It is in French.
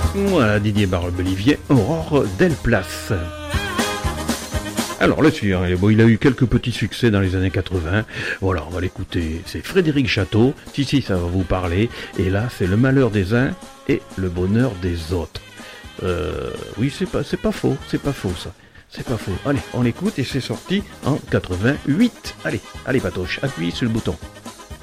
Voilà, Didier Barbelivier, Aurore Delplace. Alors le suivant, bon, il a eu quelques petits succès dans les années 80. Voilà, on va l'écouter. C'est Frédéric Château. Si, ça va vous parler. Et là, c'est le malheur des uns et le bonheur des autres. Oui, c'est pas faux ça. C'est pas faux. Allez, on l'écoute et c'est sorti en 88. Allez, Patoche, appuie sur le bouton.